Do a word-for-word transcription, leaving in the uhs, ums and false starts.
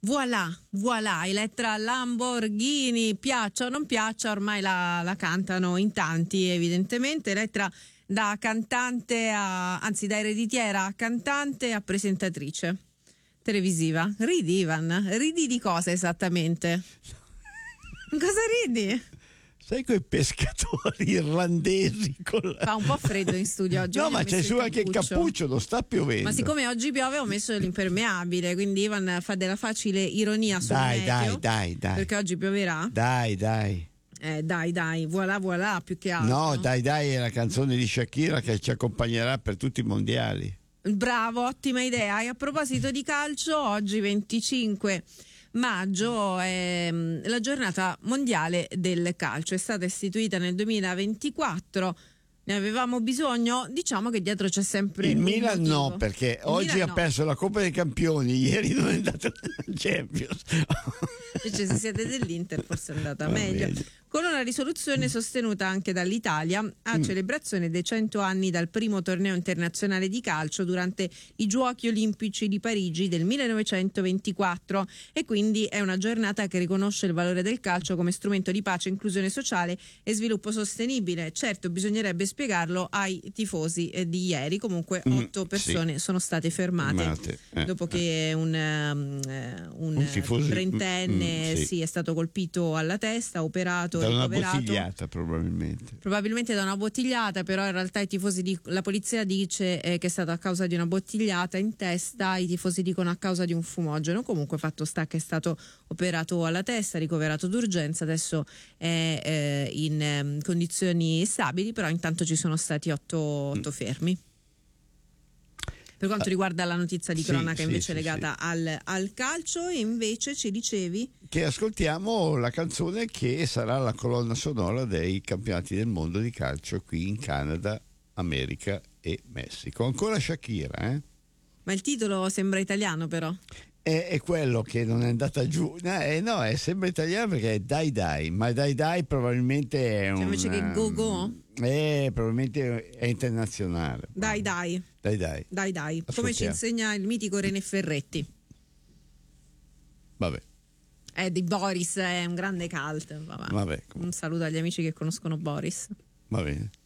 Voilà, voilà, Elettra Lamborghini, piaccia o non piaccia, ormai la, la cantano in tanti evidentemente. Elettra da cantante a, anzi da ereditiera a cantante a presentatrice televisiva. Ridi, Ivan? Ridi di cosa esattamente? Cosa ridi? Sai quei pescatori irlandesi con la... Fa un po' freddo in studio oggi. No, ma c'è su anche il cappuccio, non sta piovendo. Ma siccome oggi piove ho messo l'impermeabile, quindi Ivan fa della facile ironia sul dai, meteo. Dai, dai, dai. Perché oggi pioverà? Dai, dai. Eh, dai, dai, voilà, voilà, più che altro. No, dai, dai, è la canzone di Shakira che ci accompagnerà per tutti i mondiali. Bravo, ottima idea. E a proposito di calcio, oggi venticinque maggio è la giornata mondiale del calcio, è stata istituita nel duemilaventiquattro. Ne avevamo bisogno? Diciamo che dietro c'è sempre il un Milan motivo. No, perché il oggi Milan ha no. perso la Coppa dei Campioni, ieri non è andato alla Champions. Invece se siete dell'Inter forse è andata Va meglio. bene. Con una risoluzione sostenuta anche dall'Italia a Mm. celebrazione dei cento anni dal primo torneo internazionale di calcio durante i Giochi Olimpici di Parigi del millenovecentoventiquattro, e quindi è una giornata che riconosce il valore del calcio come strumento di pace, inclusione sociale e sviluppo sostenibile. Certo, bisognerebbe spiegarlo ai tifosi eh, di ieri. Comunque otto Mm, persone sì. sono state fermate, Fermate, eh, dopo che un, um, eh, un, Un tifoso- trentenne mm, sì. sì, è stato colpito alla testa, operato, Da una ricoverato. bottigliata probabilmente. Probabilmente da una bottigliata, però in realtà i tifosi di, la polizia dice eh, che è stato a causa di una bottigliata in testa, i tifosi dicono a causa di un fumogeno. Comunque fatto sta che è stato operato alla testa, ricoverato d'urgenza, adesso è eh, in eh, condizioni stabili, però intanto ci sono stati otto, otto fermi. Per quanto riguarda la notizia di Sì, cronaca sì, invece sì, legata sì. Al, al calcio, e invece ci dicevi? Che ascoltiamo la canzone che sarà la colonna sonora dei campionati del mondo di calcio qui in Canada, America e Messico. Ancora Shakira, eh? Ma il titolo sembra italiano però. È, è quello che non è andata giù. No, eh, no, è sempre italiano perché è Dai Dai, ma Dai Dai probabilmente è un... Cioè invece che Go Go? Eh, probabilmente è internazionale. Dai dai, Dai Dai. dai dai, come Ascoltiamo. ci insegna il mitico René Ferretti. Vabbè, È di Boris, è un grande cult. Vabbè. vabbè, Un saluto agli amici che conoscono Boris. va bene.